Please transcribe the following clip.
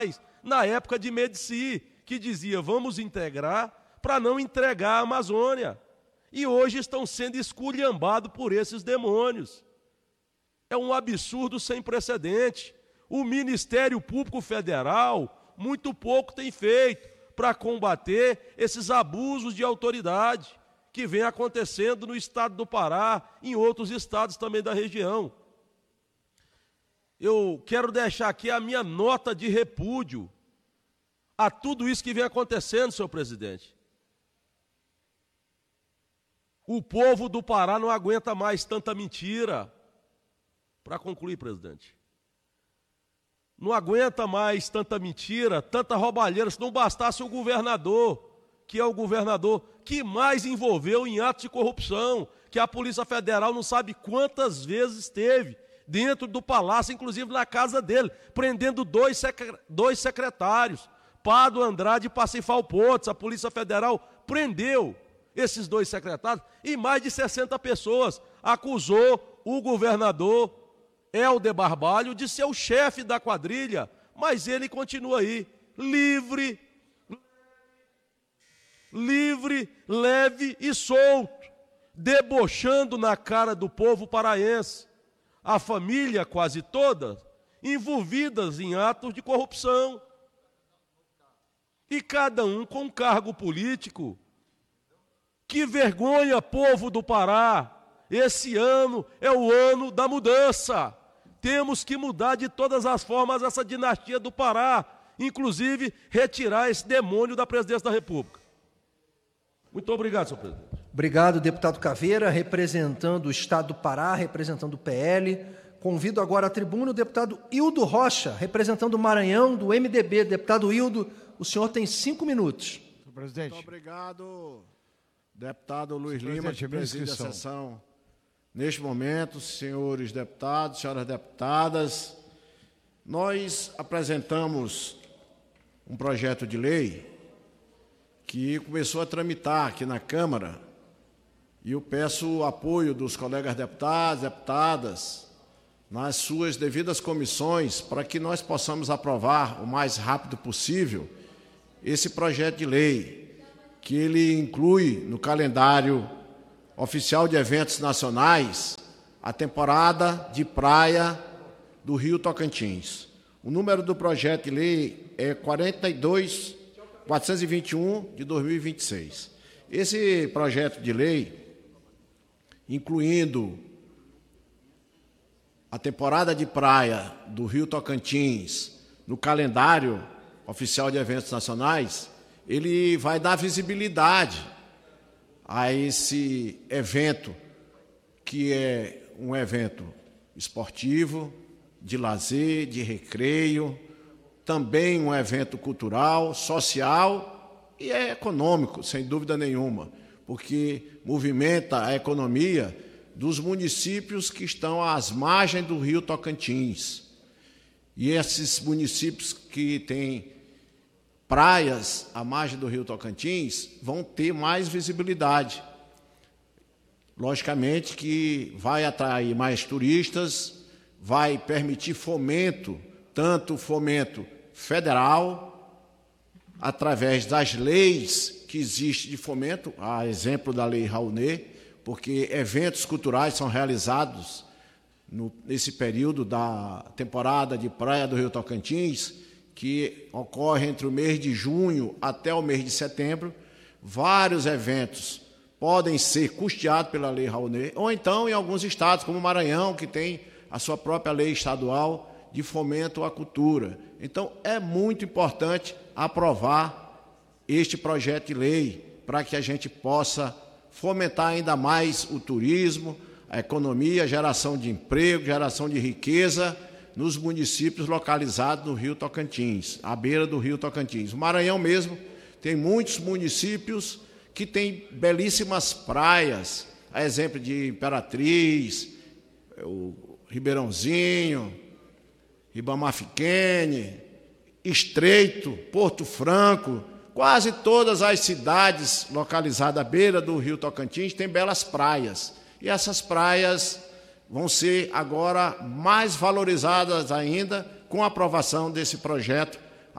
na época de Médici, que dizia, vamos integrar para não entregar a Amazônia. E hoje estão sendo esculhambados por esses demônios. É um absurdo sem precedente. O Ministério Público Federal muito pouco tem feito para combater esses abusos de autoridade que vem acontecendo no estado do Pará, em outros estados também da região. Eu quero deixar aqui a minha nota de repúdio a tudo isso que vem acontecendo, senhor presidente. O povo do Pará não aguenta mais tanta mentira. Para concluir, presidente, não aguenta mais tanta mentira, tanta roubalheira, se não bastasse o governador, que é o governador que mais envolveu em atos de corrupção, que a Polícia Federal não sabe quantas vezes esteve dentro do palácio, inclusive na casa dele, prendendo dois secretários, Pado Andrade e Pacifal Pontes. A Polícia Federal prendeu esses dois secretários e mais de 60 pessoas. Acusou o governador Helder Barbalho de ser o chefe da quadrilha, mas ele continua aí, livre, leve e solto, debochando na cara do povo paraense. A família quase toda envolvidas em atos de corrupção. E cada um com cargo político. Que vergonha, povo do Pará! Esse ano é o ano da mudança. Temos que mudar de todas as formas essa dinastia do Pará, inclusive retirar esse demônio da presidência da República. Muito obrigado, senhor presidente. Obrigado, deputado Caveira, representando o Estado do Pará, representando o PL. Convido agora à tribuna o deputado Hildo Rocha, representando o Maranhão, do MDB. Deputado Hildo, o senhor tem 5 minutos. Senhor presidente. Muito obrigado, deputado Luiz Lima, que preside a sessão. Neste momento, senhores deputados, senhoras deputadas, nós apresentamos um projeto de lei que começou a tramitar aqui na Câmara, e eu peço o apoio dos colegas deputados, deputadas, nas suas devidas comissões, para que nós possamos aprovar o mais rápido possível esse projeto de lei, que ele inclui no calendário oficial de eventos nacionais a temporada de praia do Rio Tocantins. O número do projeto de lei é 42421 de 2026. Esse projeto de lei, incluindo a temporada de praia do Rio Tocantins no calendário oficial de eventos nacionais, ele vai dar visibilidade a esse evento, que é um evento esportivo, de lazer, de recreio, também um evento cultural, social e econômico, sem dúvida nenhuma, porque movimenta a economia dos municípios que estão às margens do Rio Tocantins. E esses municípios que têm praias à margem do Rio Tocantins vão ter mais visibilidade. Logicamente que vai atrair mais turistas, vai permitir fomento, tanto fomento federal, através das leis que existem de fomento, a exemplo da Lei Rouanet, porque eventos culturais são realizados nesse período da temporada de praia do Rio Tocantins, que ocorre entre o mês de junho até o mês de setembro. Vários eventos podem ser custeados pela Lei Rouanet, ou então em alguns estados, como o Maranhão, que tem a sua própria lei estadual de fomento à cultura. Então, é muito importante aprovar este projeto de lei para que a gente possa fomentar ainda mais o turismo, a economia, a geração de emprego, geração de riqueza nos municípios localizados no Rio Tocantins, à beira do Rio Tocantins. O Maranhão mesmo tem muitos municípios que têm belíssimas praias, a exemplo de Imperatriz, o Ribeirãozinho, Ribamar Fiquene, Estreito, Porto Franco. Quase todas as cidades localizadas à beira do Rio Tocantins têm belas praias. E essas praias vão ser agora mais valorizadas ainda com a aprovação desse projeto